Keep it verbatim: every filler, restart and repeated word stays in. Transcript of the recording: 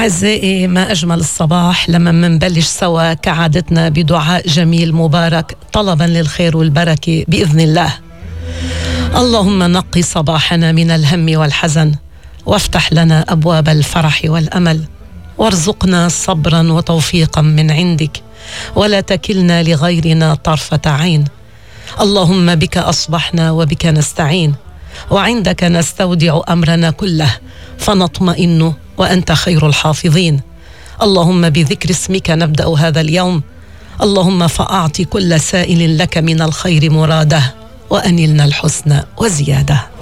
أعزائي، ما أجمل الصباح لما منبلش سوا كعادتنا بدعاء جميل مبارك طلبا للخير والبركة بإذن الله. اللهم نقي صباحنا من الهم والحزن، وافتح لنا أبواب الفرح والأمل، وارزقنا صبرا وتوفيقا من عندك، ولا تكلنا لغيرنا طرفة عين. اللهم بك أصبحنا وبك نستعين، وعندك نستودع أمرنا كله فنطمئن وأنت خير الحافظين. اللهم بذكر اسمك نبدأ هذا اليوم. اللهم فأعطي كل سائل لك من الخير مراده، وأنلنا الحسنى وزيادة.